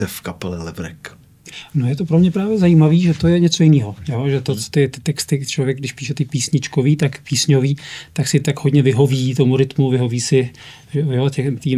v kapele Levrek? No je to pro mě právě zajímavý, že to je něco jiného. Že to, ty texty, člověk, když píše ty písničkový, tak písňový, tak si tak hodně vyhoví tomu rytmu, vyhoví si